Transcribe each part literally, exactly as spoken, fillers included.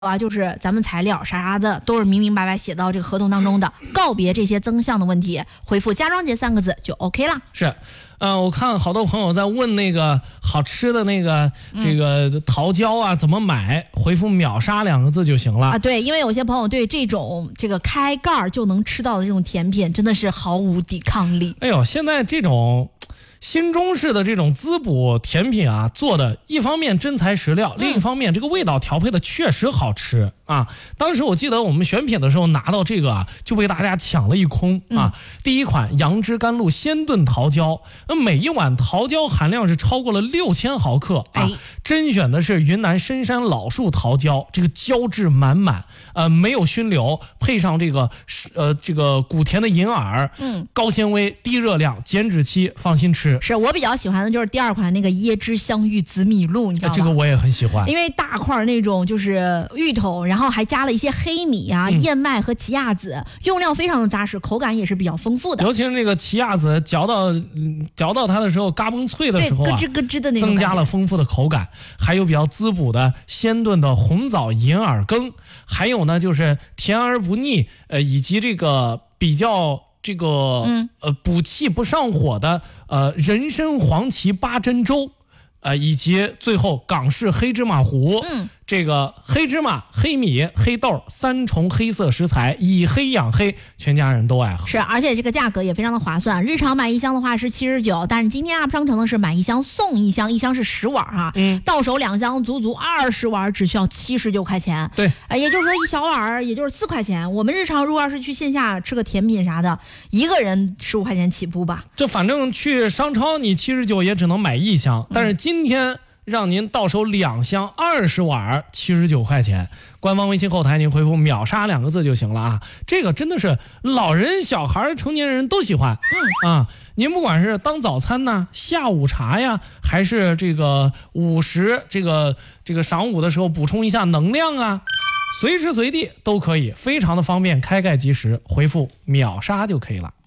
啊，就是咱们材料啥啥的都是明明白白写到这个合同当中的，告别这些增项的问题，回复家装节三个字就 OK 了。 是，呃，我看好多朋友在问那个好吃的那个这个桃胶啊、嗯、怎么买，回复秒杀两个字就行了啊。对，因为有些朋友对这种这个开盖就能吃到的这种甜品真的是毫无抵抗力。 哎呦，现在这种新中式的这种滋补甜品啊，做的一方面真材实料，另一方面这个味道调配的确实好吃啊。当时我记得我们选品的时候拿到这个啊，就被大家抢了一空啊。嗯、第一款杨枝甘露鲜炖桃胶，每一碗桃胶含量是超过了六千毫克啊。甄选的是云南深山老树桃胶，这个胶质满满，呃，没有熏流，配上这个呃这个古甜的银耳，嗯，高纤维、低热量、减脂期，放心吃。 是我比较喜欢的就是第二款那个椰汁香芋紫米露，你知道吗？ 这个我也很喜欢， 因为大块那种就是芋头，然后还加了一些黑米啊、嗯、燕麦和奇亚籽，用料非常的扎实，口感也是比较丰富的。 尤其是那个奇亚籽，嚼到、嗯、嚼到它的时候，嘎嘣脆的时候啊， 咯吱咯吱的那种， 增加了丰富的口感。还有比较滋补的鲜炖的红枣银耳羹，还有呢就是甜而不腻，呃，以及这个比较。这个、嗯、呃补气不上火的呃人参黄芪八珍粥，呃以及最后港式黑芝麻糊，嗯，这个黑芝麻、黑米、黑豆三重黑色食材，以黑养黑，全家人都爱喝。 是，而且这个价格也非常的划算。日常买一箱的话是七十九，但是今天 Up 商城呢是买一箱送一箱，一箱是十碗哈、啊，嗯，到手两箱足足二十碗，只需要七十九块钱。 对， 呃，也就是说一小碗也就是四块钱。我们日常如果要是去线下吃个甜品啥的，一个人十五块钱起步吧。 这反正去商超你七十九也只能买一箱，但是今天。让您到手两箱二十碗，七十九块钱。官方微信后台您回复秒杀两个字就行了啊！这个真的是老人、小孩、成年人都喜欢。嗯啊，您不管是当早餐呢、下午茶呀，还是这个午时，这个这个晌午的时候补充一下能量啊，随时随地都可以，非常的方便，开盖即时。回复秒杀就可以了。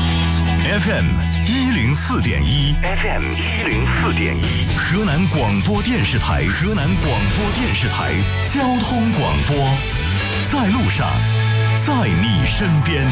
F M 一零四点一 ，F M 一零四点一，河南广播电视台，河南广播电视台交通广播，在路上，在你身边。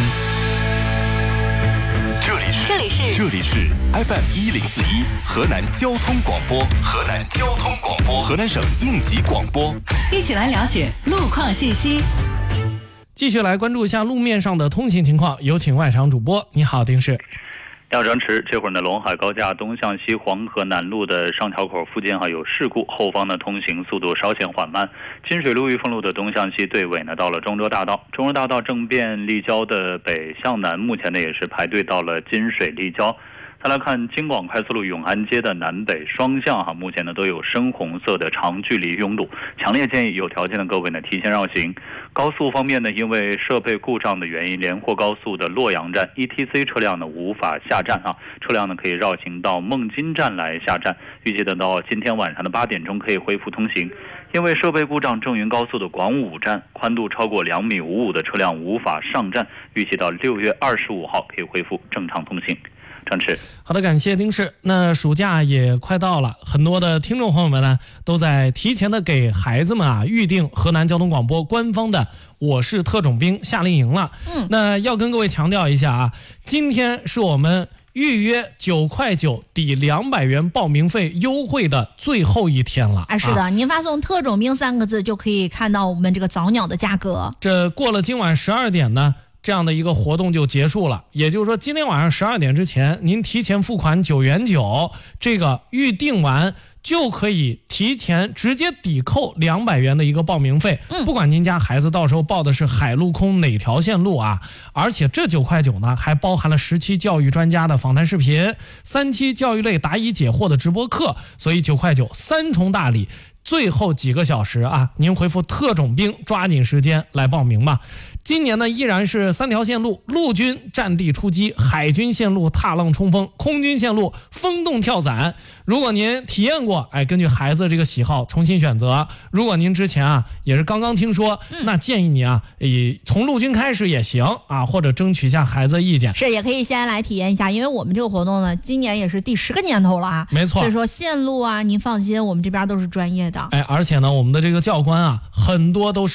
这里是这里是这里是 F M 一零四一，河南交通广播，河南交通广播，河南省应急广播， 一起来了解路况信息。 继续来关注一下路面上的通行情况，有请外场主播。你好，丁氏。 要张弛，这会儿呢，陇海高架东向西黄河南路的上桥口附近哈有事故，后方的通行速度稍显缓慢。金水路裕丰路的东向西对尾呢到了中州大道，中州大道正便立交的北向南，目前呢也是排队到了金水立交。再来看京广快速路永安街的南北双向哈，目前呢都有深红色的长距离拥堵，强烈建议有条件的各位呢提前绕行。高速方面呢，因为设备故障的原因，连霍高速的洛阳站 E T C 车辆呢无法下站啊，车辆呢可以绕行到孟津站来下站，预计等到今天晚上的八点钟可以恢复通行。因为设备故障，郑云高速的广武站宽度超过两米五五的车辆无法上站，预计到六月二十五号可以恢复正常通行。张弛， 好的，感谢丁氏。那暑假也快到了，很多的听众朋友们呢都在提前的给孩子们啊预定河南交通广播官方的我是特种兵夏令营了。嗯，那要跟各位强调一下啊，今天是我们预约九块九抵两百元报名费优惠的最后一天了。 哎，是的，啊、您发送特种兵三个字就可以看到我们这个早鸟的价格。 这过了今晚十二点呢，这样的一个活动就结束了，也就是说今天晚上十二点之前您提前付款九元九，这个预定完就可以提前直接抵扣两百元的一个报名费。嗯，不管您家孩子到时候报的是海陆空哪条线路啊，而且这九块九呢还包含了十期教育专家的访谈视频，三期教育类答疑解惑的直播课，所以九块九三重大礼。最后几个小时啊，您回复特种兵，抓紧时间来报名吧。今年呢依然是三条线路，陆军战地出击，海军线路踏浪冲锋，空军线路风洞跳伞。如果您体验过，哎，根据孩子这个喜好重新选择。如果您之前啊也是刚刚听说，嗯、那建议你啊，以从陆军开始也行啊，或者争取一下孩子意见。 是，也可以先来体验一下，因为我们这个活动呢，今年也是第十个年头了啊。 没错。 所以说线路啊，您放心，我们这边都是专业的。 的。 哎，而且呢，我们的这个教官啊，很多都是